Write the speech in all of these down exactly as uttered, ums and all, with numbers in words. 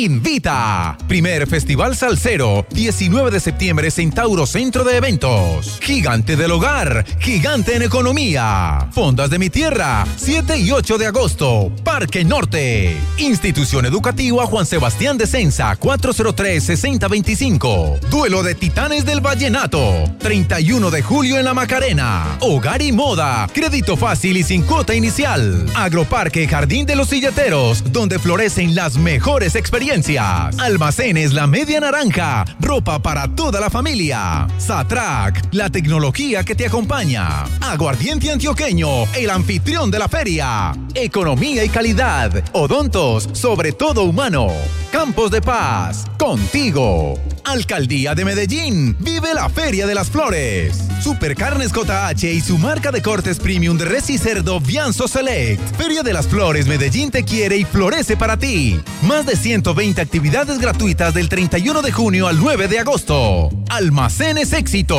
invita. Primer Festival Salsero, diecinueve de septiembre, Centauro Centro de Eventos. Gigante del Hogar, gigante en economía. Fondas de mi Tierra, siete y ocho de agosto, Parque Norte. Institución Educativa Juan Sebastián de Censa, cuatro cero tres, seis cero dos cinco. Duelo de Titanes del Vallenato, treinta y uno de julio en La Macarena. Hogar y moda, crédito fácil y sin cuota inicial. Agroparque Jardín de los Silleteros, donde florecen las mejores experiencias. Almacenes La Media Naranja, ropa para toda la familia. Satrac, la tecnología que te acompaña. Aguardiente Antioqueño, el anfitrión de la feria. Economía y calidad, odontos, sobre todo humano. Campos de Paz, contigo. Alcaldía de Medellín, vive la Feria de las Flores. Supercarnes J H y su marca de cortes premium de res y cerdo Vianzo Select. Feria de las Flores Medellín te quiere y florece para ti. Más de ciento veinte actividades gratuitas del treinta y uno de junio al nueve de agosto. Almacenes Éxito.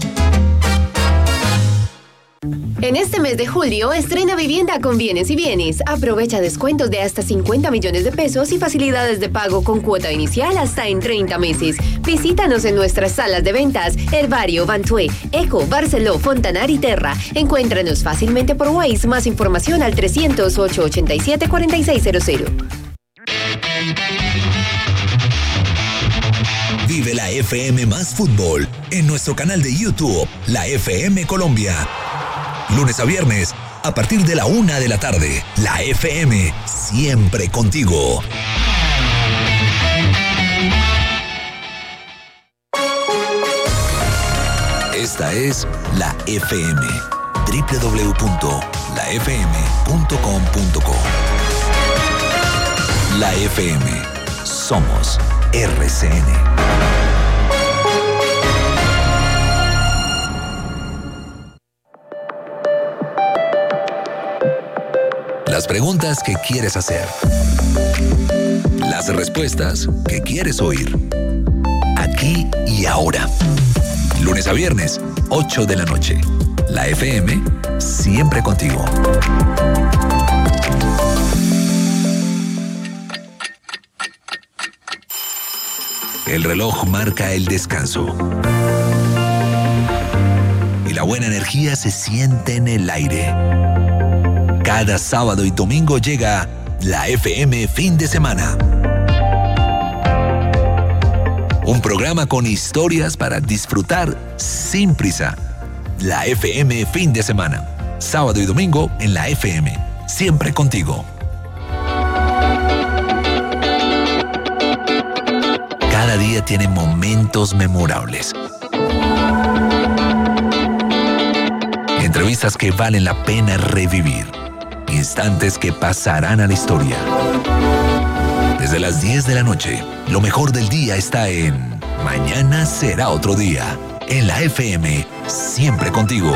En este mes de julio, estrena vivienda con Bienes y Bienes. Aprovecha descuentos de hasta cincuenta millones de pesos y facilidades de pago con cuota inicial hasta en treinta meses. Visítanos en nuestras salas de ventas, Herbario, Bantué, Eco, Barceló, Fontanar y Terra. Encuéntranos fácilmente por Waze. Más información al trescientos, ocho ochenta y siete, cuarenta y seis cero cero. Vive la F M más fútbol en nuestro canal de YouTube, la F M Colombia. Lunes a viernes, a partir de la una de la tarde, la F M, siempre contigo. Esta es la F M, doble u doble u doble u punto la f m punto com punto co. La F M, somos R C N. Las preguntas que quieres hacer. Las respuestas que quieres oír. Aquí y ahora. Lunes a viernes, ocho de la noche. La F M, siempre contigo. El reloj marca el descanso. Y la buena energía se siente en el aire. Cada sábado y domingo llega la F M Fin de Semana. Un programa con historias para disfrutar sin prisa. La F M Fin de Semana. Sábado y domingo en la F M. Siempre contigo. Cada día tiene momentos memorables. Entrevistas que valen la pena revivir. Instantes que pasarán a la historia. Desde las diez de la noche, lo mejor del día está en Mañana será otro día. En la F M, siempre contigo.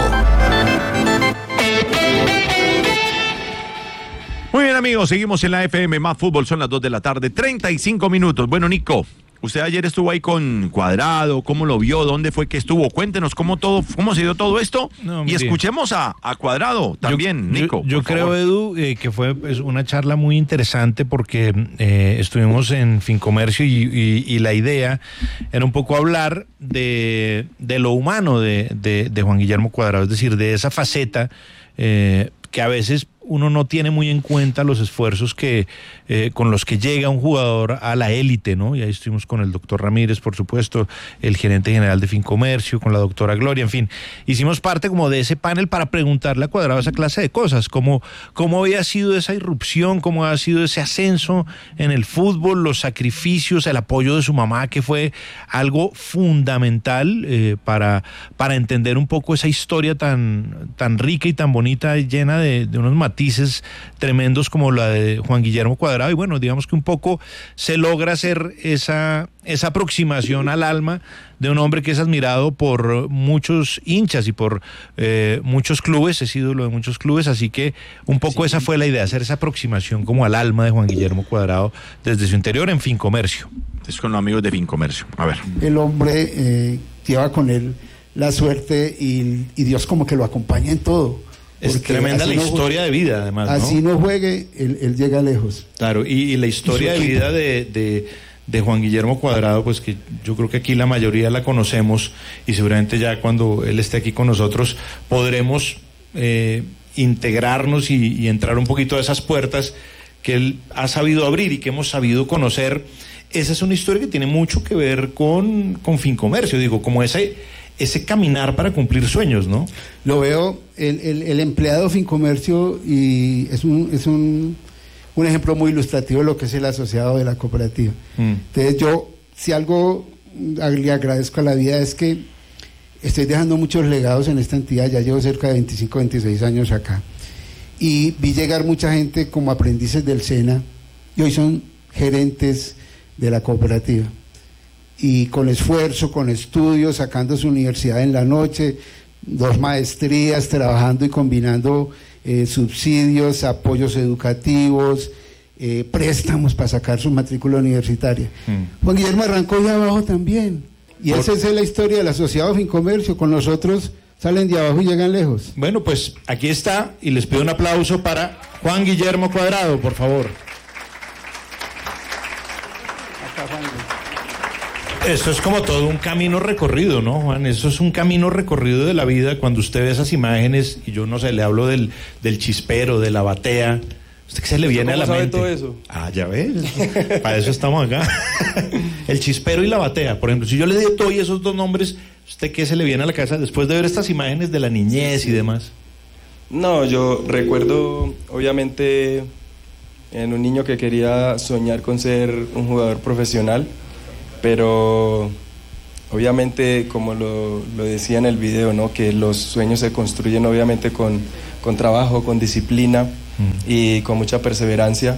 Muy bien, amigos, seguimos en la F M Más Fútbol. Son las dos de la tarde, treinta y cinco minutos. Bueno, Nico, usted ayer estuvo ahí con Cuadrado. ¿Cómo lo vio? ¿Dónde fue que estuvo? Cuéntenos cómo todo, cómo se dio todo esto. No, y escuchemos a, a Cuadrado también, yo, Nico. Yo, yo creo, favor. Edu, eh, que fue pues, una charla muy interesante porque eh, estuvimos en Fincomercio y, y, y la idea era un poco hablar de, de lo humano de, de, de Juan Guillermo Cuadrado, es decir, de esa faceta eh, que a veces uno no tiene muy en cuenta los esfuerzos que eh, con los que llega un jugador a la élite, ¿no? Y ahí estuvimos con el doctor Ramírez, por supuesto, el gerente general de Fincomercio, con la doctora Gloria, en fin. Hicimos parte como de ese panel para preguntarle a Cuadrado esa clase de cosas, como cómo había sido esa irrupción, cómo ha sido ese ascenso en el fútbol, los sacrificios, el apoyo de su mamá, que fue algo fundamental eh, para, para entender un poco esa historia tan, tan rica y tan bonita, llena de, de unos matices tremendos como la de Juan Guillermo Cuadrado. Y bueno, digamos que un poco se logra hacer esa, esa aproximación al alma de un hombre que es admirado por muchos hinchas y por eh, muchos clubes, es ídolo de muchos clubes, así que un poco sí. Esa fue la idea, hacer esa aproximación como al alma de Juan Guillermo Cuadrado desde su interior en Fincomercio. Es con los amigos de Fincomercio. A ver. El hombre eh, lleva con él la suerte y, y Dios como que lo acompaña en todo. Es tremenda la historia no, de vida, además, ¿no? Así no juegue, él, él llega lejos. Claro, y, y la historia de vida de, de, de Juan Guillermo Cuadrado, pues que yo creo que aquí la mayoría la conocemos, y seguramente ya cuando él esté aquí con nosotros podremos eh, integrarnos y, y entrar un poquito a esas puertas que él ha sabido abrir y que hemos sabido conocer. Esa es una historia que tiene mucho que ver con, con Fincomercio, digo, como ese, ese caminar para cumplir sueños, ¿no? Lo veo, el, el, el empleado Fincomercio, y es un, es un, un ejemplo muy ilustrativo de lo que es el asociado de la cooperativa. Mm. Entonces yo, si algo le agradezco a la vida es que estoy dejando muchos legados en esta entidad, ya llevo cerca de veinticinco, veintiséis años acá, y vi llegar mucha gente como aprendices del SENA, y hoy son gerentes de la cooperativa, y con esfuerzo, con estudios, sacando su universidad en la noche, dos maestrías, trabajando y combinando eh, subsidios, apoyos educativos, eh, préstamos para sacar su matrícula universitaria. Mm. Juan Guillermo arrancó de abajo también, y Por... esa es la historia del asociado Fincomercio. Con nosotros salen de abajo y llegan lejos. Bueno, pues aquí está, y les pido un aplauso para Juan Guillermo Cuadrado, por favor. Esto es como todo un camino recorrido, ¿no, Juan? Eso es un camino recorrido de la vida. Cuando usted ve esas imágenes, y yo no sé, le hablo del, del chispero, de la batea, ¿usted qué se le viene a la mente? ¿Cómo sabe todo eso? Ah, ya ves, para eso estamos acá. El chispero y la batea, por ejemplo, si yo le doy esos dos nombres, ¿usted qué se le viene a la cabeza después de ver estas imágenes de la niñez y demás? No, yo recuerdo, obviamente, en un niño que quería soñar con ser un jugador profesional, pero obviamente, como lo, lo decía en el video, ¿no? Que los sueños se construyen obviamente con, con trabajo, con disciplina mm. y con mucha perseverancia.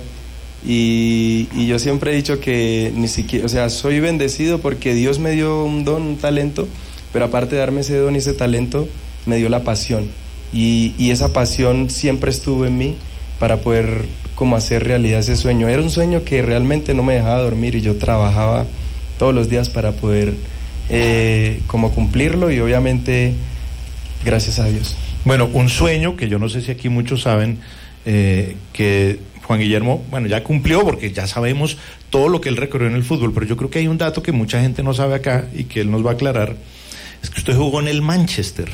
Y, y yo siempre he dicho que ni siquiera, o sea, soy bendecido porque Dios me dio un don, un talento, pero aparte de darme ese don y ese talento, me dio la pasión. Y, y esa pasión siempre estuvo en mí para poder como hacer realidad ese sueño. Era un sueño que realmente no me dejaba dormir, y yo trabajaba todos los días para poder eh, como cumplirlo, y obviamente gracias a Dios. Bueno, un sueño que yo no sé si aquí muchos saben eh, que Juan Guillermo, bueno, ya cumplió, porque ya sabemos todo lo que él recorrió en el fútbol, pero yo creo que hay un dato que mucha gente no sabe acá y que él nos va a aclarar, es que usted jugó en el Manchester.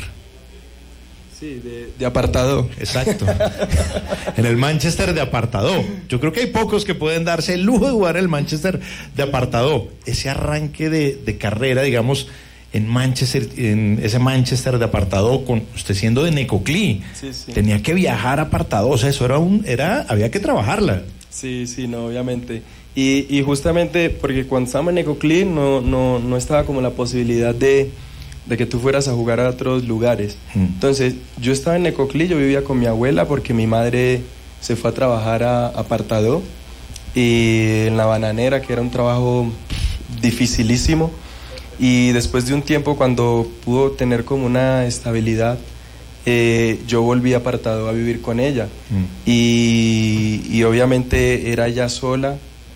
Sí, de, de apartado. Exacto. En el Manchester de apartado. Yo creo que hay pocos que pueden darse el lujo de jugar en el Manchester de apartado. Ese arranque de, de carrera, digamos, en Manchester, en ese Manchester de apartado, con usted siendo de Necoclí, sí, sí. Tenía que viajar a apartado, o sea, eso era un, era, había que trabajarla. Sí, sí, no, obviamente. Y, y justamente porque cuando estábamos en Necoclí no, no, no estaba como la posibilidad de de que tú fueras a jugar a otros lugares. Mm. Entonces, yo estaba en Necoclí, yo vivía con mi abuela porque mi madre se fue a trabajar a Apartadó, y en la bananera, que era un trabajo dificilísimo, y después de un tiempo, cuando pudo tener como una estabilidad, eh, yo volví a Apartadó a vivir con ella. Mm. y, y obviamente era ella sola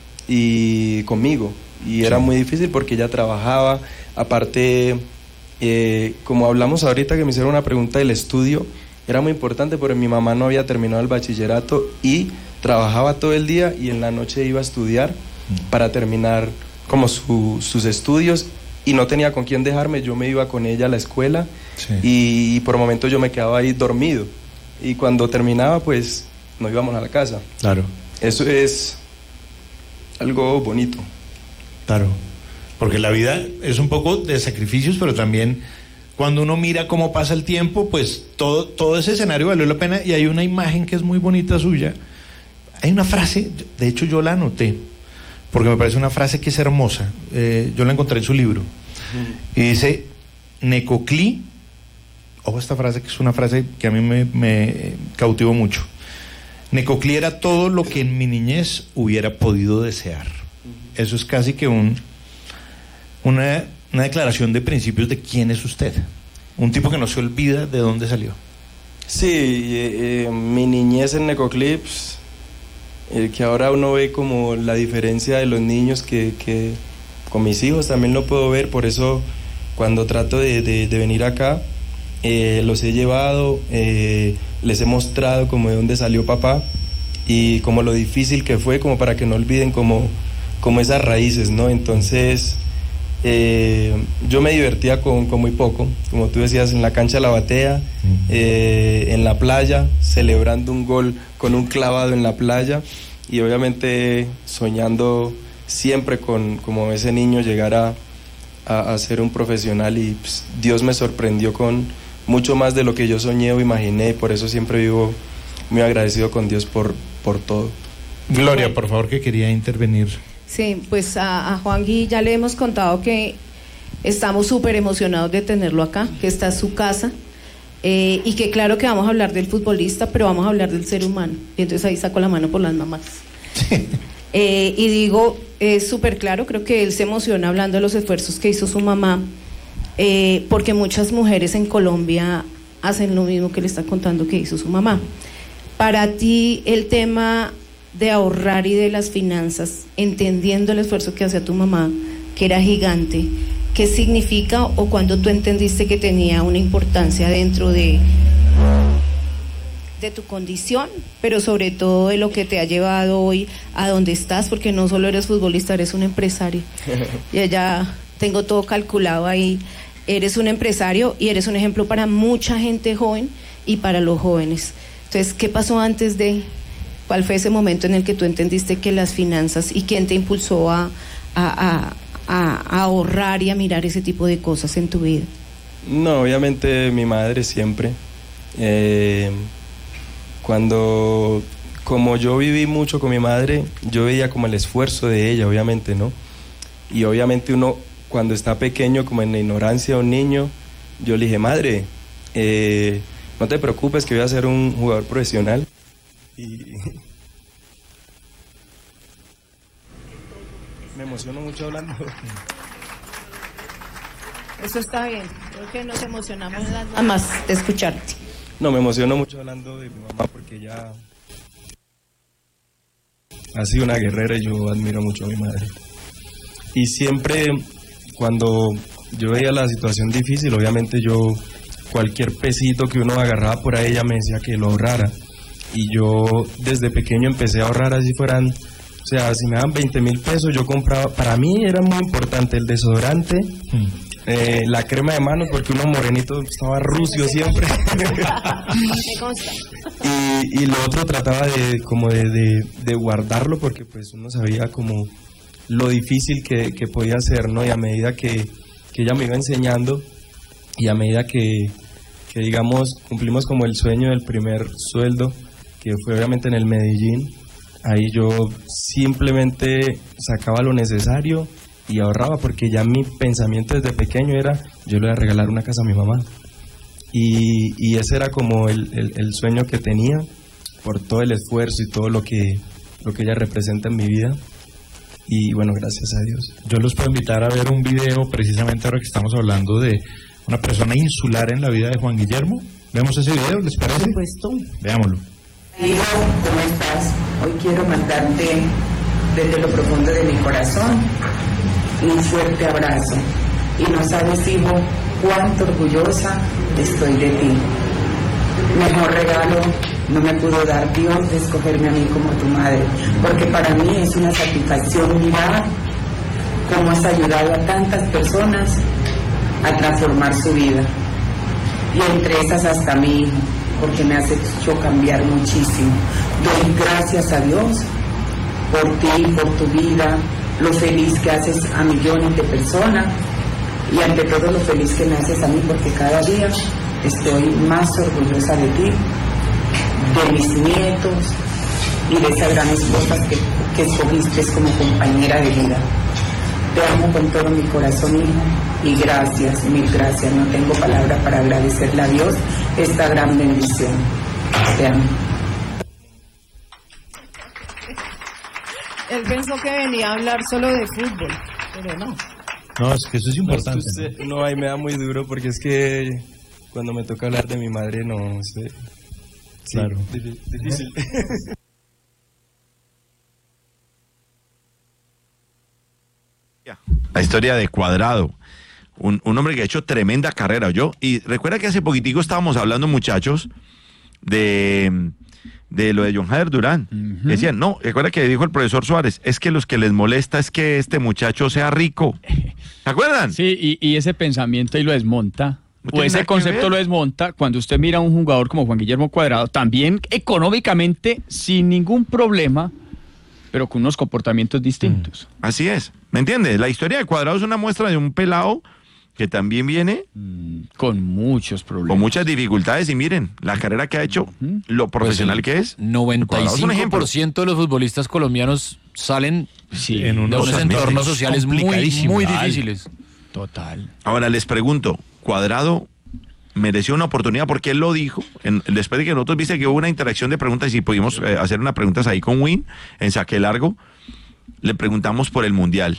y conmigo, y sí. Era muy difícil porque ella trabajaba, aparte... Eh, como hablamos ahorita, que me hicieron una pregunta del estudio, era muy importante porque mi mamá no había terminado el bachillerato y trabajaba todo el día, y en la noche iba a estudiar mm. para terminar como su, sus estudios, y no tenía con quién dejarme. Yo me iba con ella a la escuela, sí. y, y por momentos yo me quedaba ahí dormido, y cuando terminaba pues nos íbamos a la casa. Claro. Eso es algo bonito. Claro. Porque la vida es un poco de sacrificios, pero también cuando uno mira cómo pasa el tiempo, pues todo, todo ese escenario valió la pena. Y hay una imagen que es muy bonita suya. Hay una frase, de hecho yo la anoté, porque me parece una frase que es hermosa. Eh, yo la encontré en su libro. Uh-huh. Y dice, Necoclí, ojo esta frase, que es una frase que a mí me, me cautivó mucho. Necoclí era todo lo que en mi niñez hubiera podido desear. Uh-huh. Eso es casi que un... Una, una declaración de principios de quién es usted, un tipo que no se olvida de dónde salió. Sí, eh, eh, mi niñez en Necoclí, pues, eh, que ahora uno ve como la diferencia de los niños, que, que con mis hijos también lo puedo ver, por eso cuando trato de, de, de venir acá, eh, los he llevado, eh, les he mostrado como de dónde salió papá y como lo difícil que fue, como para que no olviden como, como esas raíces, ¿no? Entonces, eh, yo me divertía con, con muy poco, como tú decías, en la cancha de la batea, eh, en la playa, celebrando un gol con un clavado en la playa y obviamente soñando siempre con como ese niño llegar a, a, a ser un profesional y pues, Dios me sorprendió con mucho más de lo que yo soñé o imaginé y por eso siempre vivo muy agradecido con Dios por, por todo. Gloria, por favor, que quería intervenir. Sí, pues a, a Juan Gui ya le hemos contado que estamos súper emocionados de tenerlo acá, que está en su casa, eh, y que claro que vamos a hablar del futbolista, pero vamos a hablar del ser humano. Y entonces ahí saco la mano por las mamás. Sí. Eh, y digo, es súper claro, creo que él se emociona hablando de los esfuerzos que hizo su mamá, eh, porque muchas mujeres en Colombia hacen lo mismo que le está contando que hizo su mamá. Para ti, el tema de ahorrar y de las finanzas, entendiendo el esfuerzo que hacía tu mamá, que era gigante, ¿qué significa o cuando tú entendiste que tenía una importancia dentro de, de tu condición, pero sobre todo de lo que te ha llevado hoy a donde estás, porque no solo eres futbolista, eres un empresario? Ya, ya tengo todo calculado ahí, eres un empresario y eres un ejemplo para mucha gente joven y para los jóvenes. Entonces, ¿qué pasó antes de...? ¿Cuál fue ese momento en el que tú entendiste que las finanzas y quién te impulsó a, a, a, a ahorrar y a mirar ese tipo de cosas en tu vida? No, obviamente mi madre siempre. Eh, cuando, como yo viví mucho con mi madre, yo veía como el esfuerzo de ella, obviamente, ¿no? Y obviamente uno, cuando está pequeño, como en la ignorancia de un niño, yo le dije, madre, eh, no te preocupes que voy a ser un jugador profesional. Y me emociono mucho hablando. Eso está bien, creo que nos emocionamos las mamás de escucharte. No, me emociono mucho hablando de mi mamá porque ella ha sido una guerrera y yo admiro mucho a mi madre. Y siempre cuando yo veía la situación difícil, obviamente yo cualquier pesito que uno agarraba por ahí, ella me decía que lo ahorrara. Y yo desde pequeño empecé a ahorrar así fueran, o sea, si me dan veinte mil pesos, yo compraba, para mí era muy importante el desodorante, mm. eh, la crema de manos, porque uno morenito estaba rucio siempre. y, y lo otro trataba de como de, de, de guardarlo, porque pues uno sabía como lo difícil que, que podía ser, ¿no? Y a medida que, que ella me iba enseñando, y a medida que, que digamos, cumplimos como el sueño del primer sueldo, que fue obviamente en el Medellín, ahí yo simplemente sacaba lo necesario y ahorraba, porque ya mi pensamiento desde pequeño era, yo le voy a regalar una casa a mi mamá. Y, y ese era como el, el, el sueño que tenía, por todo el esfuerzo y todo lo que, lo que ella representa en mi vida. Y bueno, gracias a Dios. Yo los puedo invitar a ver un video, precisamente ahora que estamos hablando de una persona insular en la vida de Juan Guillermo. ¿Vemos ese video? ¿Les parece? Por supuesto. Veámoslo. Hijo, ¿cómo estás? Hoy quiero mandarte desde lo profundo de mi corazón un fuerte abrazo. Y no sabes, hijo, cuánto orgullosa estoy de ti. Mejor regalo no me pudo dar Dios de escogerme a mí como tu madre, porque para mí es una satisfacción mirar cómo has ayudado a tantas personas a transformar su vida. Y entre esas hasta mi hijo, porque me has hecho cambiar muchísimo. Doy gracias a Dios por ti, por tu vida, lo feliz que haces a millones de personas y ante todo lo feliz que me haces a mí, porque cada día estoy más orgullosa de ti, de mis nietos y de esa gran esposa que, que escogiste como compañera de vida. Te amo con todo mi corazón, hijo, y gracias, mil gracias. No tengo palabras para agradecerle a Dios esta gran bendición. Te amo. Él pensó que venía a hablar solo de fútbol, pero no. No, es que eso es importante. No, es que usted, no, ahí me da muy duro porque es que cuando me toca hablar de mi madre, no sé. Sí, claro. Difícil. La historia de Cuadrado. un, un hombre que ha hecho tremenda carrera, yo. Y recuerda que hace poquitico estábamos hablando, muchachos, de, de lo de John Jader Durán. Uh-huh. Decían, no, recuerda que dijo el profesor Suárez, es que los que les molesta es que este muchacho sea rico. ¿Se acuerdan? Sí, y, y ese pensamiento ahí lo desmonta. No o ese concepto lo desmonta cuando usted mira a un jugador como Juan Guillermo Cuadrado, también económicamente, sin ningún problema, pero con unos comportamientos distintos. Mm. Así es, ¿me entiendes? La historia de Cuadrado es una muestra de un pelado que también viene mm, con muchos problemas. Con muchas dificultades y miren, la carrera que ha hecho, uh-huh. lo profesional pues que es. noventa y cinco por ciento de los futbolistas colombianos salen sí, en unos, unos entornos sociales muy, muy difíciles. Total. Ahora les pregunto, ¿Cuadrado mereció una oportunidad? Porque él lo dijo, en, después de que nosotros viste que hubo una interacción de preguntas y si pudimos eh, hacer unas preguntas ahí con Win, en Saque Largo, le preguntamos por el Mundial.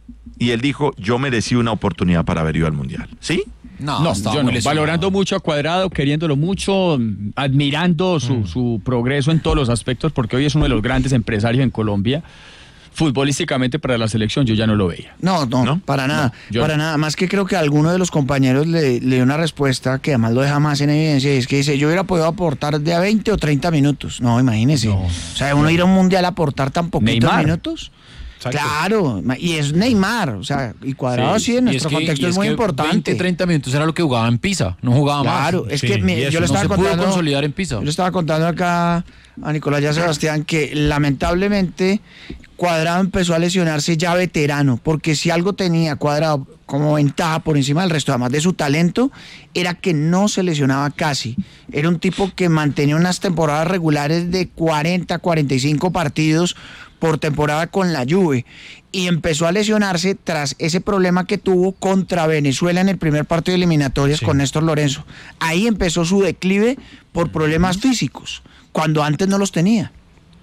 Y él dijo, yo merecí una oportunidad para haber ido al Mundial. ¿Sí? No, no yo no. Valorando mucho a Cuadrado, queriéndolo mucho, admirando su, mm. su progreso en todos los aspectos, porque hoy es uno de los grandes empresarios en Colombia. Futbolísticamente para la selección yo ya no lo veía. No, no, ¿no? para nada, no, para no. nada. Más que creo que alguno de los compañeros le, le dio una respuesta que además lo deja más en evidencia, y es que dice, yo hubiera podido aportar de a veinte o treinta minutos. No, imagínese. No, o sea, uno no. ir a un mundial a aportar tan poquitos Neymar. minutos. Exacto. Claro, y es Neymar, o sea, y Cuadrado sí, sí en nuestro es que, contexto es, es muy importante. veinte, treinta minutos era lo que jugaba en Pisa, no jugaba claro, más. Claro, es sí, que me, yo le estaba no se contando pudo consolidar en Pisa. Yo le estaba contando acá a Nicolás y a Sebastián que lamentablemente Cuadrado empezó a lesionarse ya veterano, porque si algo tenía Cuadrado como ventaja por encima del resto, además de su talento, era que no se lesionaba casi. Era un tipo que mantenía unas temporadas regulares de cuarenta, cuarenta y cinco partidos por temporada con la Juve, y empezó a lesionarse tras ese problema que tuvo contra Venezuela en el primer partido de eliminatorias sí. con Néstor Lorenzo. Ahí empezó su declive por problemas físicos, cuando antes no los tenía.